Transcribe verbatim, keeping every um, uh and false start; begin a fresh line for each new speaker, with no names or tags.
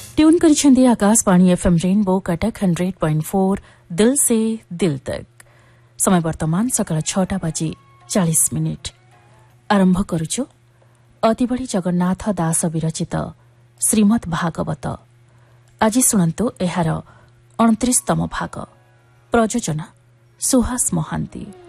Tune करिसेंदी Akashvani FM rainbow Cuttack hundred point four दिल से दिल तक। समय वर्तमान सकाळ छटा बजी चालीस मिनिट। आरंभ करुछु अतिबड़ी जगन्नाथ दास विरचित श्रीमद् भागवत। आज शुणु एहार अणतीसतम भाग। प्रयोजना सुहास महांती।